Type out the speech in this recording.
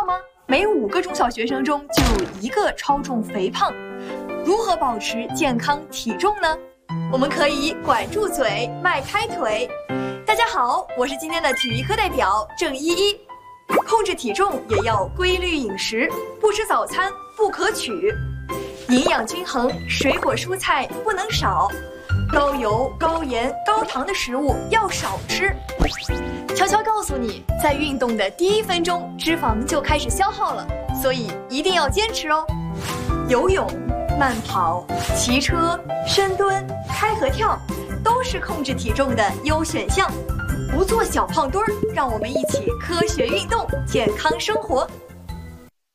道吗？每5个中小学生中就有1个超重肥胖。如何保持健康体重呢？我们可以管住嘴，迈开腿。大家好，我是今天的体育课代表郑依依。控制体重也要规律饮食，不吃早餐不可取，营养均衡，水果蔬菜不能少，高油、高盐、高糖的食物要少吃。悄悄告诉你，在运动的第1分钟，脂肪就开始消耗了，所以一定要坚持哦。游泳、慢跑、骑车、深蹲、开合跳，都是控制体重的优选项。不做小胖墩儿，让我们一起科学运动，健康生活。